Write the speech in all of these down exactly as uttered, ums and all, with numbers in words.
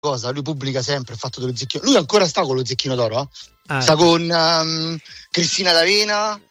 cosa, lui pubblica sempre il fatto dello Zecchino, lui ancora sta con lo Zecchino d'Oro, eh? Ah, sta con um, Cristina D'Avena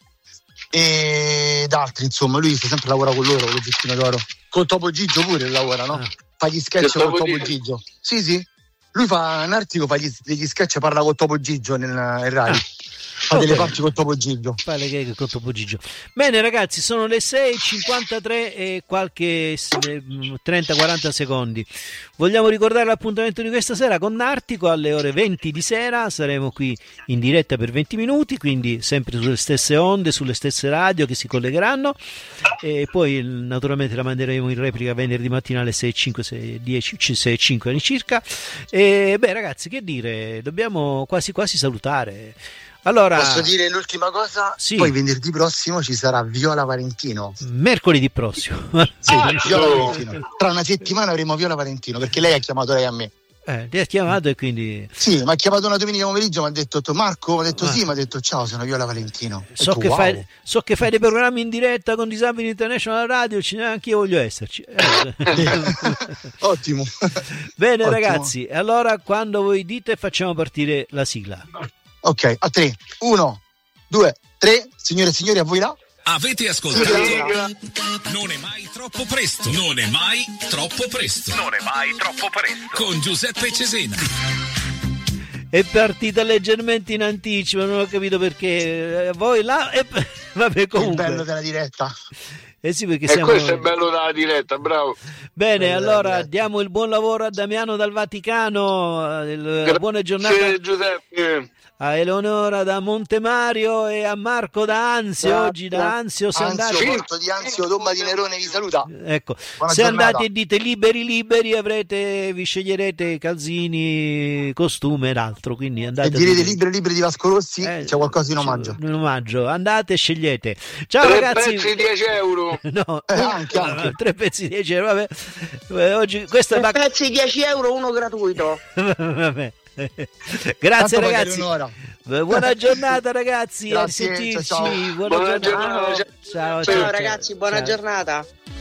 ed altri, insomma, lui sta sempre lavora con loro, con lo Zecchino d'Oro, con Topo Gigio pure lavora, no? Ah. Fa gli sketch Che con Topo Topo Gigio? Gigio, sì sì, lui fa un artico, fa gli, degli sketch, parla con Topo Gigio nel, nel Rai. Ah. Fa delle Ok. parti con Topo Gigio. Fa le gag con Topo Gigio. Bene ragazzi, sono le sei e cinquantatré e qualche trenta quaranta secondi. Vogliamo ricordare l'appuntamento di questa sera con Nartico alle ore venti di sera. Saremo qui in diretta per venti minuti, quindi sempre sulle stesse onde, sulle stesse radio che si collegheranno, e poi naturalmente la manderemo in replica venerdì mattina alle sei e cinque, sei e dieci, sei e cinque all'incirca. E beh ragazzi, che dire, dobbiamo quasi quasi salutare. Allora, Posso dire l'ultima cosa? Sì. Poi venerdì prossimo ci sarà Viola Valentino. mercoledì prossimo. Sì, Ah, Viola no. Valentino. Tra una settimana avremo Viola Valentino, perché lei ha chiamato lei a me. Eh, ti ha chiamato e quindi Sì, mi ha chiamato una domenica pomeriggio, mi ha detto Marco, mi ha detto Ah. sì, mi ha detto ciao, sono Viola Valentino. Ho so detto, che, wow. fai, so che fai dei programmi in diretta con Disabili International Radio, anche io voglio esserci. Eh. Ottimo. Bene Ottimo. ragazzi, allora quando voi dite facciamo partire la sigla. Ok, a tre. Uno, due, tre. Signore e signori, a voi là. Avete ascoltato? Non è mai troppo presto. Non è mai troppo presto. Non è mai troppo presto. Con Giuseppe Cesena. È partita leggermente in anticipo, non ho capito perché. Eh, Voi là e vabbè, Il comunque. bello della diretta. Eh sì, perché E siamo... questo è bello dalla diretta, bravo. Bene, Bello allora della diretta. diamo il buon lavoro a Damiano dal Vaticano, il- buona giornata Grazie, Giuseppe. a Eleonora da Montemario e a Marco da Anzio. Grazie. Oggi da Anzio se Anzio, andate, Porto di Anzio, Tomba di Nerone vi saluta. ecco, Buona se giornata. andate e dite liberi liberi avrete, vi sceglierete calzini, costume ed altro, quindi andate E direte a- liberi liberi di Vasco Rossi, Eh, c'è qualcosa in omaggio. in omaggio, andate e scegliete. Ciao Tre ragazzi. pezzi, dieci euro. No, Eh, anche, anche. tre pezzi di dieci euro, vabbè. Eh, oggi questa è Per la pezzi dieci euro, uno gratuito. vabbè. Grazie Tanto poi ragazzi. Eleonora. Buona giornata ragazzi, a Grazie, risentirci. ciao, ciao. Buona, Buona giornata. giornata. Ciao, ciao, Ciao ciao. ragazzi, buona Ciao. giornata.